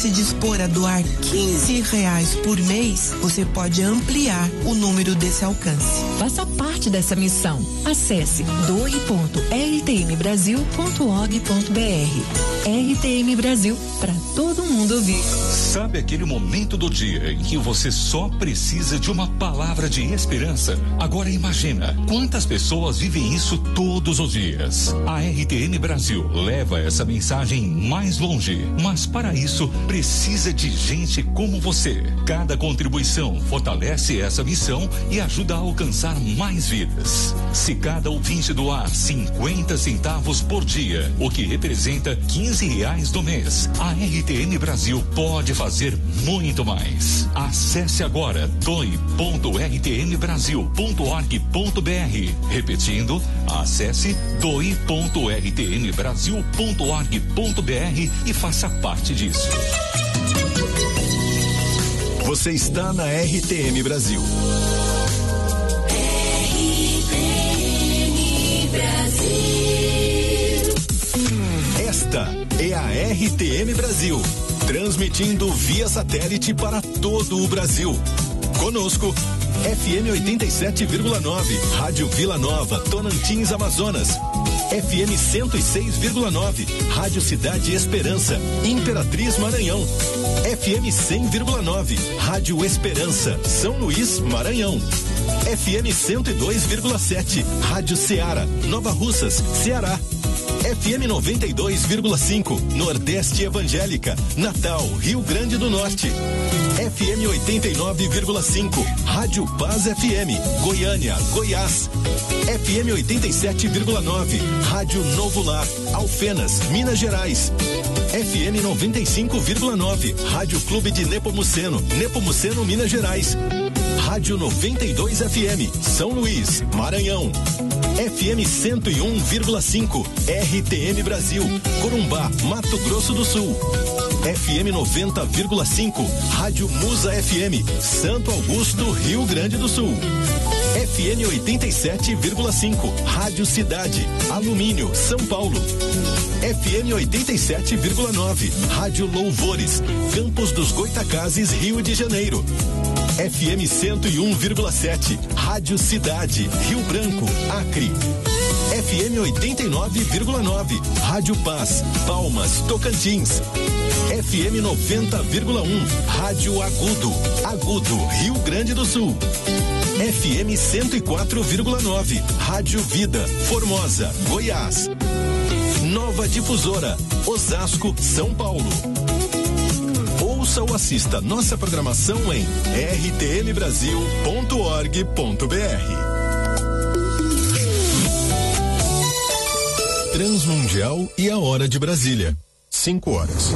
Se dispor a doar R$15 por mês, você pode ampliar o número desse alcance. Faça parte dessa missão. Acesse doe.rtmbrasil.org.br. RTM Brasil, para todo mundo ouvir. Sabe aquele momento do dia em que você só precisa de uma palavra de esperança? Agora imagina quantas pessoas vivem isso todos os dias. A RTM Brasil leva essa mensagem mais longe, mas para isso precisa de gente como você. Cada contribuição fortalece essa missão e ajuda a alcançar mais vidas. Se cada ouvinte doar 50 centavos por dia, o que representa R$15 no mês, a RTM Brasil pode fazer muito mais. Acesse agora doe.rtmbrasil.org.br. Repetindo, acesse doe.rtmbrasil.org.br e faça parte disso. Você está na RTM Brasil. RTM Brasil. Esta é a RTM Brasil, transmitindo via satélite para todo o Brasil. Conosco, FM 87,9, Rádio Vila Nova, Tonantins, Amazonas. FM 106,9, Rádio Cidade Esperança, Imperatriz, Maranhão. FM 100,9, Rádio Esperança, São Luís, Maranhão. FM 102,7, Rádio Ceará, Nova Russas, Ceará. FM 92,5, Nordeste Evangélica, Natal, Rio Grande do Norte. FM 89,5, Rádio Paz FM, Goiânia, Goiás. FM 87,9, Rádio Novo Lar, Alfenas, Minas Gerais. FM 95,9, Rádio Clube de Nepomuceno, Nepomuceno, Minas Gerais. Rádio 92 FM, São Luís, Maranhão. FM 101,5, RTM Brasil, Corumbá, Mato Grosso do Sul. FM 90,5, Rádio Musa FM, Santo Augusto, Rio Grande do Sul. FM 87,5, Rádio Cidade, Alumínio, São Paulo. FM 87,9, Rádio Louvores, Campos dos Goitacazes, Rio de Janeiro. FM 101,7, Rádio Cidade, Rio Branco, Acre. FM 89,9, Rádio Paz, Palmas, Tocantins. FM 90,1, Rádio Agudo, Agudo, Rio Grande do Sul. FM 104,9, Rádio Vida, Formosa, Goiás. Nova Difusora, Osasco, São Paulo. Ouça ou assista nossa programação em rtmbrasil.org.br. Transmundial e a hora de Brasília, 5 horas.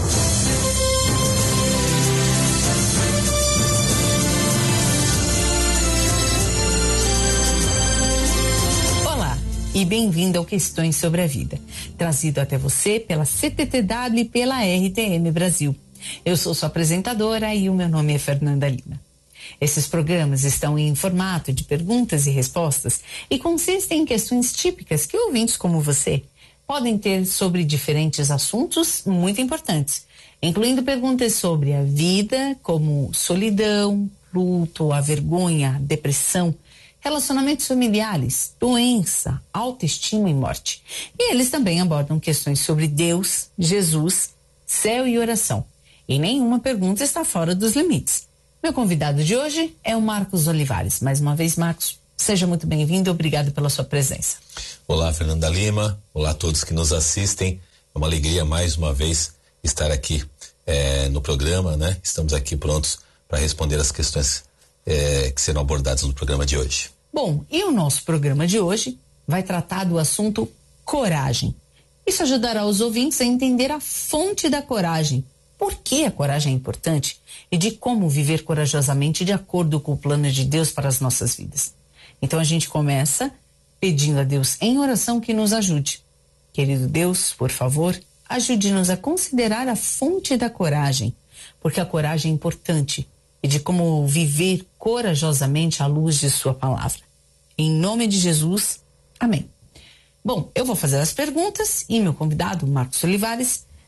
Olá e bem-vindo ao Questões sobre a Vida, trazido até você pela CTTW e pela RTM Brasil. Eu sou sua apresentadora e o meu nome é Fernanda Lima. Esses programas estão em formato de perguntas e respostas e consistem em questões típicas que ouvintes como você podem ter sobre diferentes assuntos muito importantes, incluindo perguntas sobre a vida, como solidão, luto, a vergonha, depressão, relacionamentos familiares, doença, autoestima e morte. E eles também abordam questões sobre Deus, Jesus, céu e oração. E nenhuma pergunta está fora dos limites. Meu convidado de hoje é o Marcos Olivares. Mais uma vez, Marcos, seja muito bem-vindo. Obrigado pela sua presença. Olá, Fernanda Lima. Olá a todos que nos assistem. É uma alegria mais uma vez estar aqui no programa, né? Estamos aqui prontos para responder as questões que serão abordadas no programa de hoje. Bom, e o nosso programa de hoje vai tratar do assunto coragem. Isso ajudará os ouvintes a entender a fonte da coragem, por que a coragem é importante e de como viver corajosamente de acordo com o plano de Deus para as nossas vidas. Então a gente começa pedindo a Deus em oração que nos ajude. Querido Deus, por favor, ajude-nos a considerar a fonte da coragem, porque a coragem é importante e de como viver corajosamente à luz de sua palavra. Em nome de Jesus, amém. Bom, eu vou fazer as perguntas e meu convidado, Marcos Olivares,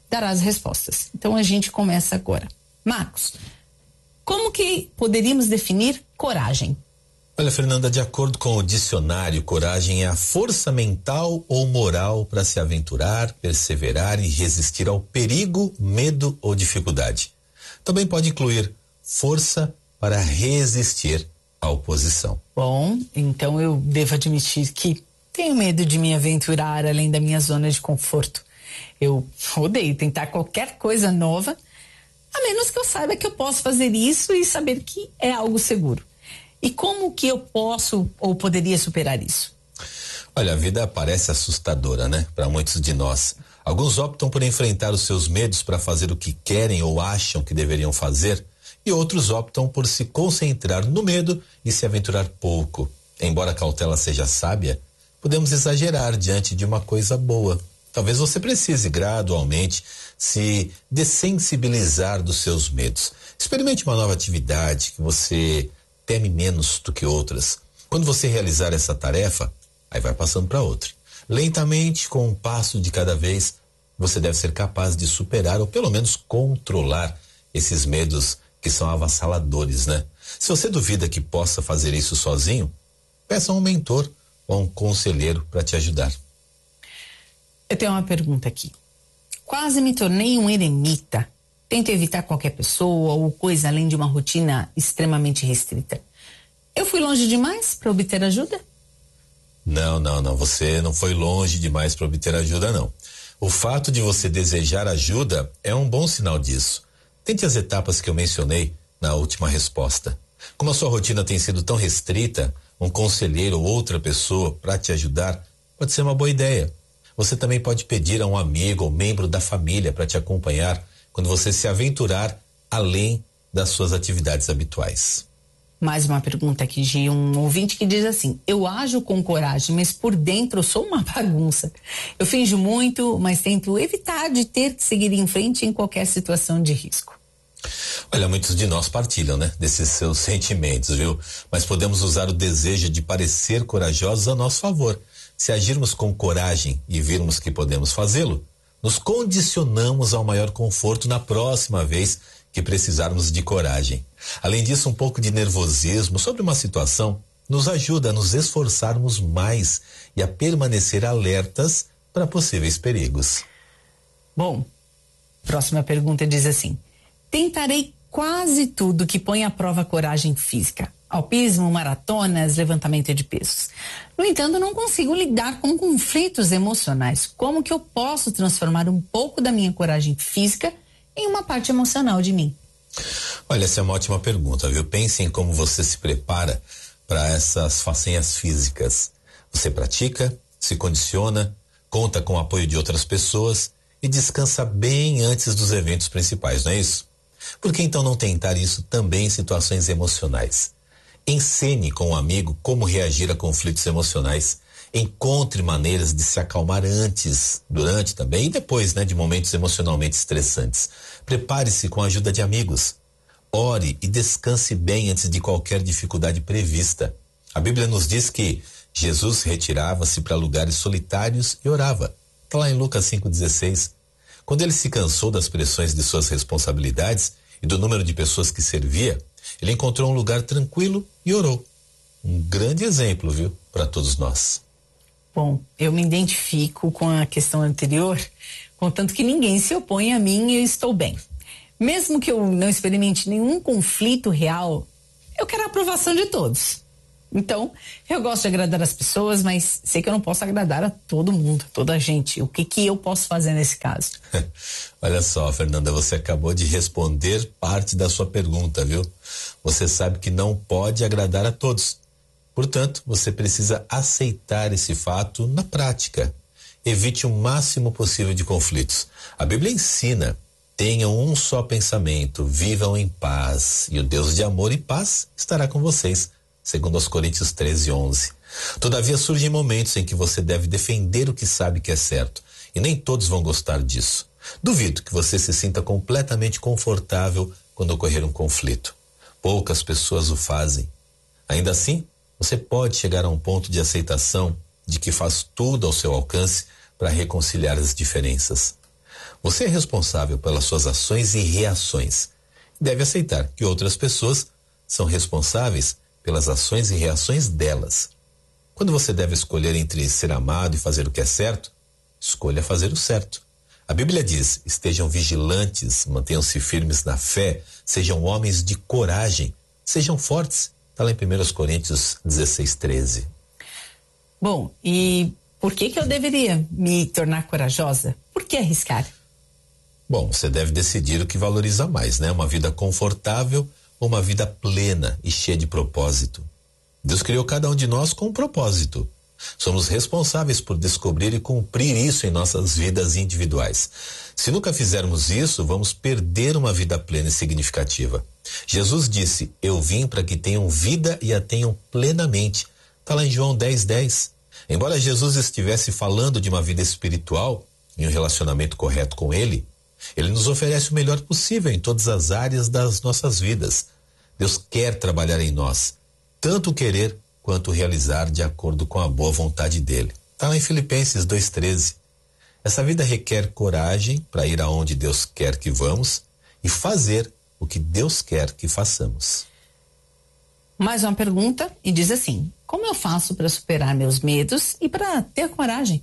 dará as respostas. Então a gente começa agora. Marcos, como que poderíamos definir coragem? Olha, Fernanda, de acordo com o dicionário, coragem é a força mental ou moral para se aventurar, perseverar e resistir ao perigo, medo ou dificuldade. Também pode incluir força para resistir à oposição. Bom, então eu devo admitir que tenho medo de me aventurar além da minha zona de conforto. Eu odeio tentar qualquer coisa nova, a menos que eu saiba que eu posso fazer isso e saber que é algo seguro. E como que eu posso ou poderia superar isso? Olha, a vida parece assustadora, né? Para muitos de nós. Alguns optam por enfrentar os seus medos para fazer o que querem ou acham que deveriam fazer, e outros optam por se concentrar no medo e se aventurar pouco. Embora a cautela seja sábia, podemos exagerar diante de uma coisa boa. Talvez você precise gradualmente se dessensibilizar dos seus medos. Experimente uma nova atividade que você teme menos do que outras. Quando você realizar essa tarefa, aí vai passando para outra. Lentamente, com um passo de cada vez, você deve ser capaz de superar ou pelo menos controlar esses medos que são avassaladores, né? Se você duvida que possa fazer isso sozinho, peça um mentor ou um conselheiro para te ajudar. Eu tenho uma pergunta aqui. Quase me tornei um eremita. Tento evitar qualquer pessoa ou coisa além de uma rotina extremamente restrita. Eu fui longe demais para obter ajuda? Não. Você não foi longe demais para obter ajuda, não. O fato de você desejar ajuda é um bom sinal disso. Tente as etapas que eu mencionei na última resposta. Como a sua rotina tem sido tão restrita, um conselheiro ou outra pessoa para te ajudar pode ser uma boa ideia. Você também pode pedir a um amigo ou membro da família para te acompanhar quando você se aventurar além das suas atividades habituais. Mais uma pergunta aqui de um ouvinte que diz assim: eu ajo com coragem, mas por dentro eu sou uma bagunça. Eu finjo muito, mas tento evitar de ter que seguir em frente em qualquer situação de risco. Olha, muitos de nós partilham, né, desses seus sentimentos, viu? Mas podemos usar o desejo de parecer corajosos a nosso favor. Se agirmos com coragem e virmos que podemos fazê-lo, nos condicionamos ao maior conforto na próxima vez que precisarmos de coragem. Além disso, um pouco de nervosismo sobre uma situação nos ajuda a nos esforçarmos mais e a permanecer alertas para possíveis perigos. Bom, próxima pergunta diz assim: tentarei quase tudo que põe à prova a coragem física. Alpismo, maratonas, levantamento de pesos. No entanto, não consigo lidar com conflitos emocionais. Como que eu posso transformar um pouco da minha coragem física em uma parte emocional de mim? Olha, essa é uma ótima pergunta, viu? Pense em como você se prepara para essas façanhas físicas. Você pratica, se condiciona, conta com o apoio de outras pessoas e descansa bem antes dos eventos principais, não é isso? Por que então não tentar isso também em situações emocionais? Ensine com um amigo como reagir a conflitos emocionais. Encontre maneiras de se acalmar antes, durante também e depois, né, de momentos emocionalmente estressantes. Prepare-se com a ajuda de amigos. Ore e descanse bem antes de qualquer dificuldade prevista. A Bíblia nos diz que Jesus retirava-se para lugares solitários e orava. Está lá em Lucas 5,16. Quando ele se cansou das pressões de suas responsabilidades e do número de pessoas que servia, ele encontrou um lugar tranquilo e orou. Um grande exemplo, viu, para todos nós. Bom, eu me identifico com a questão anterior, contanto que ninguém se opõe a mim e eu estou bem. Mesmo que eu não experimente nenhum conflito real, eu quero a aprovação de todos. Então, eu gosto de agradar as pessoas, mas sei que eu não posso agradar a todo mundo, toda a gente. O que eu posso fazer nesse caso? Olha só, Fernanda, você acabou de responder parte da sua pergunta, viu? Você sabe que não pode agradar a todos. Portanto, você precisa aceitar esse fato na prática. Evite o máximo possível de conflitos. A Bíblia ensina: tenham um só pensamento, vivam em paz, e o Deus de amor e paz estará com vocês. Segundo aos Coríntios 13:11. Todavia surgem momentos em que você deve defender o que sabe que é certo, e nem todos vão gostar disso. Duvido que você se sinta completamente confortável quando ocorrer um conflito. Poucas pessoas o fazem. Ainda assim, você pode chegar a um ponto de aceitação de que faz tudo ao seu alcance para reconciliar as diferenças. Você é responsável pelas suas ações e reações. Deve aceitar que outras pessoas são responsáveis pelas ações e reações delas. Quando você deve escolher entre ser amado e fazer o que é certo, escolha fazer o certo. A Bíblia diz: estejam vigilantes, mantenham-se firmes na fé, sejam homens de coragem, sejam fortes. Está lá em 1 Coríntios 16:13. Bom, e por que eu deveria me tornar corajosa? Por que arriscar? Bom, você deve decidir o que valoriza mais, né? Uma vida confortável ou uma vida plena e cheia de propósito. Deus criou cada um de nós com um propósito. Somos responsáveis por descobrir e cumprir isso em nossas vidas individuais. Se nunca fizermos isso, vamos perder uma vida plena e significativa. Jesus disse: eu vim para que tenham vida e a tenham plenamente. Está lá em João 10:10. Embora Jesus estivesse falando de uma vida espiritual e um relacionamento correto com Ele nos oferece o melhor possível em todas as áreas das nossas vidas. Deus quer trabalhar em nós, tanto querer quanto realizar de acordo com a boa vontade dele. Está lá em Filipenses 2:13. Essa vida requer coragem para ir aonde Deus quer que vamos e fazer o que Deus quer que façamos. Mais uma pergunta e diz assim: como eu faço para superar meus medos e para ter coragem?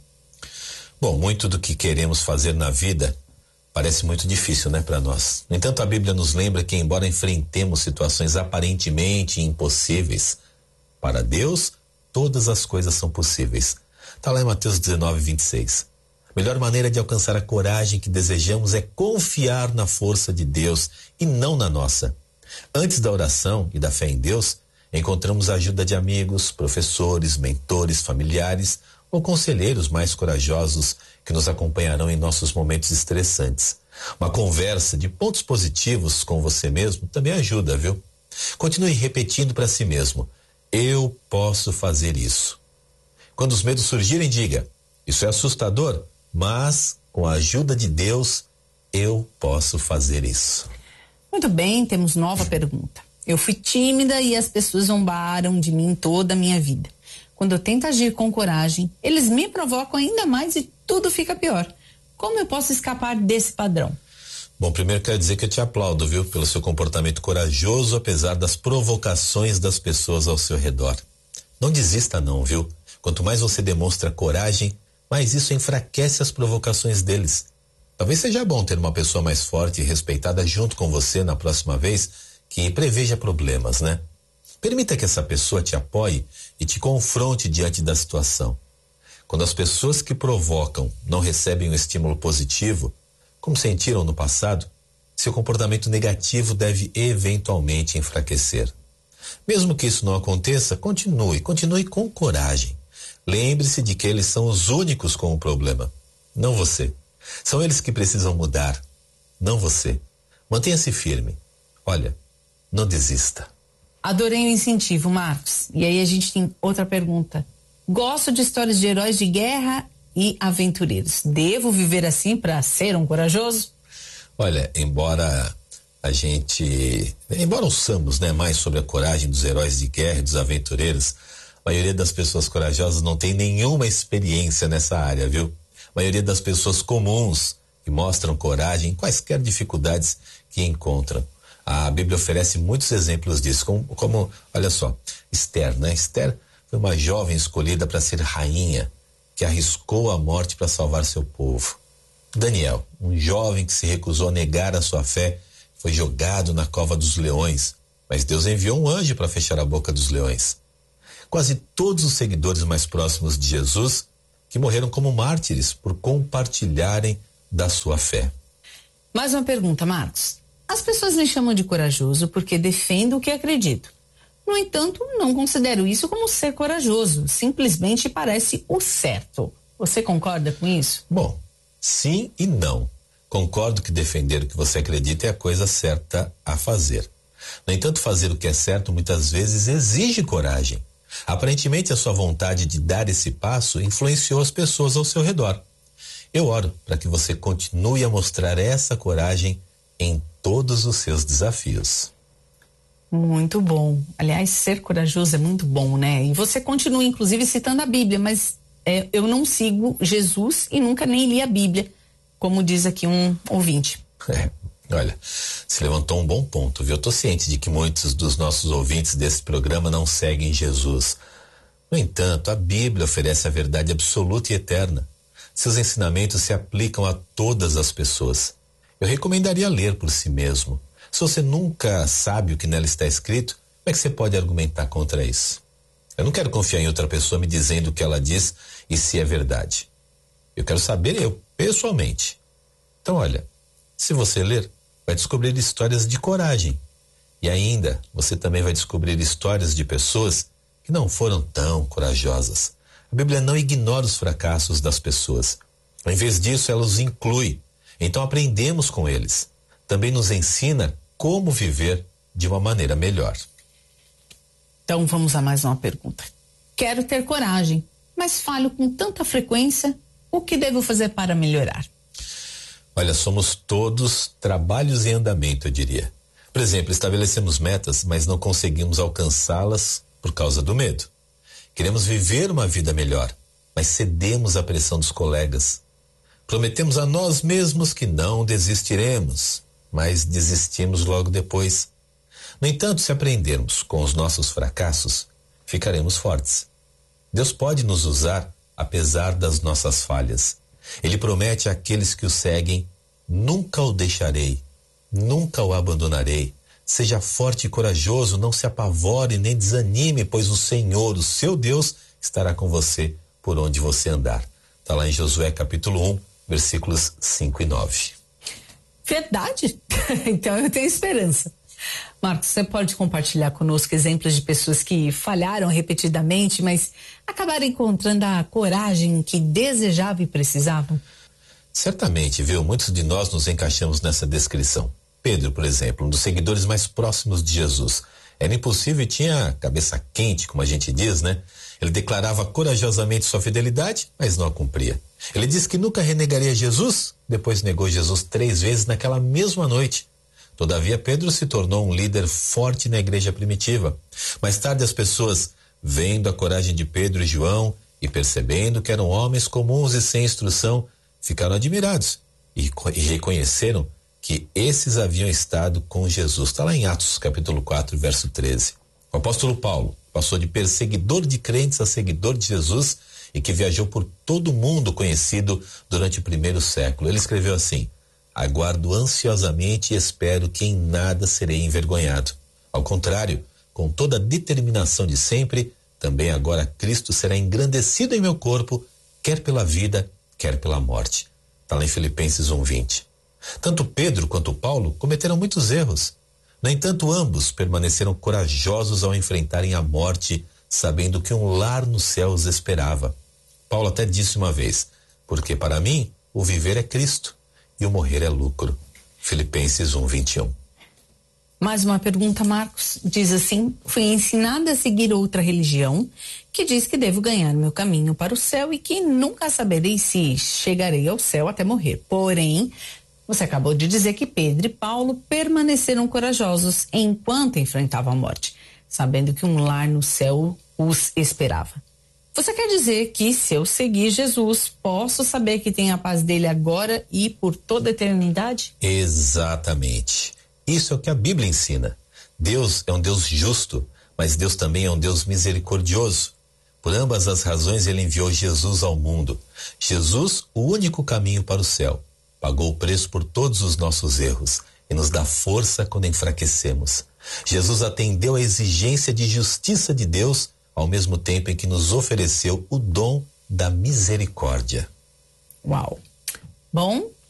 Bom, muito do que queremos fazer na vida parece muito difícil, né, para nós. No entanto, a Bíblia nos lembra que, embora enfrentemos situações aparentemente impossíveis, para Deus todas as coisas são possíveis. Está lá em Mateus 19:26. A melhor maneira de alcançar a coragem que desejamos é confiar na força de Deus e não na nossa. Antes da oração e da fé em Deus, encontramos a ajuda de amigos, professores, mentores, familiares ou conselheiros mais corajosos que nos acompanharão em nossos momentos estressantes. Uma conversa de pontos positivos com você mesmo também ajuda, viu? Continue repetindo para si mesmo: eu posso fazer isso. Quando os medos surgirem, diga: isso é assustador, mas com a ajuda de Deus, eu posso fazer isso. Muito bem, temos nova pergunta. Eu fui tímida e as pessoas zombaram de mim toda a minha vida. Quando eu tento agir com coragem, eles me provocam ainda mais e tudo fica pior. Como eu posso escapar desse padrão? Bom, primeiro quero dizer que eu te aplaudo, viu, pelo seu comportamento corajoso, apesar das provocações das pessoas ao seu redor. Não desista não, viu? Quanto mais você demonstra coragem, mais isso enfraquece as provocações deles. Talvez seja bom ter uma pessoa mais forte e respeitada junto com você na próxima vez que preveja problemas, né? Permita que essa pessoa te apoie e te confronte diante da situação. Quando as pessoas que provocam não recebem um estímulo positivo, como sentiram no passado, seu comportamento negativo deve eventualmente enfraquecer. Mesmo que isso não aconteça, continue com coragem. Lembre-se de que eles são os únicos com o problema, não você. São eles que precisam mudar, não você. Mantenha-se firme. Olha, não desista. Adorei o incentivo, Marcos. E aí a gente tem outra pergunta. Gosto de histórias de heróis de guerra e aventureiros. Devo viver assim para ser um corajoso? Olha, embora ouçamos, né, mais sobre a coragem dos heróis de guerra e dos aventureiros, a maioria das pessoas corajosas não tem nenhuma experiência nessa área, viu? A maioria das pessoas comuns que mostram coragem em quaisquer dificuldades que encontram. A Bíblia oferece muitos exemplos disso, como olha só, Esther, né? Esther foi uma jovem escolhida para ser rainha, que arriscou a morte para salvar seu povo. Daniel, um jovem que se recusou a negar a sua fé, foi jogado na cova dos leões, mas Deus enviou um anjo para fechar a boca dos leões. Quase todos os seguidores mais próximos de Jesus que morreram como mártires por compartilharem da sua fé. Mais uma pergunta, Marcos. As pessoas me chamam de corajoso porque defendo o que acredito. No entanto, não considero isso como ser corajoso. Simplesmente parece o certo. Você concorda com isso? Bom, sim e não. Concordo que defender o que você acredita é a coisa certa a fazer. No entanto, fazer o que é certo muitas vezes exige coragem. Aparentemente, a sua vontade de dar esse passo influenciou as pessoas ao seu redor. Eu oro para que você continue a mostrar essa coragem em todos os seus desafios. Muito bom. Aliás, ser corajoso é muito bom, né? E você continua, inclusive, citando a Bíblia, mas eu não sigo Jesus e nunca nem li a Bíblia. como diz aqui um ouvinte. Olha, se levantou um bom ponto, viu? Eu tô ciente de que muitos dos nossos ouvintes desse programa não seguem Jesus. No entanto, a Bíblia oferece a verdade absoluta e eterna. Seus ensinamentos se aplicam a todas as pessoas. Eu recomendaria ler por si mesmo. Se você nunca sabe o que nela está escrito, como é que você pode argumentar contra isso? Eu não quero confiar em outra pessoa me dizendo o que ela diz e se é verdade. Eu quero saber eu, pessoalmente. Então, olha, se você ler, vai descobrir histórias de coragem. E ainda, você também vai descobrir histórias de pessoas que não foram tão corajosas. A Bíblia não ignora os fracassos das pessoas. Em vez disso, ela os inclui. Então aprendemos com eles. Também nos ensina como viver de uma maneira melhor. Então vamos a mais uma pergunta. Quero ter coragem, mas falho com tanta frequência. O que devo fazer para melhorar? Olha, somos todos trabalhos em andamento, eu diria. Por exemplo, estabelecemos metas, mas não conseguimos alcançá-las por causa do medo. Queremos viver uma vida melhor, mas cedemos à pressão dos colegas. Prometemos a nós mesmos que não desistiremos, mas desistimos logo depois. No entanto, se aprendermos com os nossos fracassos, ficaremos fortes. Deus pode nos usar apesar das nossas falhas. Ele promete àqueles que o seguem: nunca o deixarei, nunca o abandonarei. Seja forte e corajoso, não se apavore nem desanime, pois o Senhor, o seu Deus, estará com você por onde você andar. Está lá em Josué capítulo 1, versículos 5 e 9. Verdade? Então eu tenho esperança. Marcos, você pode compartilhar conosco exemplos de pessoas que falharam repetidamente, mas acabaram encontrando a coragem que desejavam e precisavam? Certamente, viu? Muitos de nós nos encaixamos nessa descrição. Pedro, por exemplo, um dos seguidores mais próximos de Jesus. Era impulsivo e tinha cabeça quente, como a gente diz, né? Ele declarava corajosamente sua fidelidade, mas não a cumpria. Ele disse que nunca renegaria Jesus, depois negou Jesus 3 vezes naquela mesma noite. Todavia, Pedro se tornou um líder forte na igreja primitiva. Mais tarde, as pessoas, vendo a coragem de Pedro e João e percebendo que eram homens comuns e sem instrução, ficaram admirados e reconheceram que esses haviam estado com Jesus. Está lá em Atos capítulo 4, verso 13. O apóstolo Paulo passou de perseguidor de crentes a seguidor de Jesus e que viajou por todo o mundo conhecido durante o 1º século. Ele escreveu assim: aguardo ansiosamente e espero que em nada serei envergonhado. Ao contrário, com toda a determinação de sempre, também agora Cristo será engrandecido em meu corpo, quer pela vida, quer pela morte. Está lá em Filipenses 1:20. Tanto Pedro quanto Paulo cometeram muitos erros. No entanto, ambos permaneceram corajosos ao enfrentarem a morte, sabendo que um lar no céu os esperava. Paulo até disse uma vez: porque para mim o viver é Cristo e o morrer é lucro. Filipenses 1:21. Mais uma pergunta, Marcos. Diz assim: fui ensinada a seguir outra religião que diz que devo ganhar meu caminho para o céu e que nunca saberei se chegarei ao céu até morrer. Porém, você acabou de dizer que Pedro e Paulo permaneceram corajosos enquanto enfrentavam a morte, sabendo que um lar no céu os esperava. Você quer dizer que se eu seguir Jesus, posso saber que tenho a paz dele agora e por toda a eternidade? Exatamente. Isso é o que a Bíblia ensina. Deus é um Deus justo, mas Deus também é um Deus misericordioso. Por ambas as razões ele enviou Jesus ao mundo. Jesus, o único caminho para o céu. Pagou o preço por todos os nossos erros e nos dá força quando enfraquecemos. Jesus atendeu à exigência de justiça de Deus, ao mesmo tempo em que nos ofereceu o dom da misericórdia. Uau! Bom,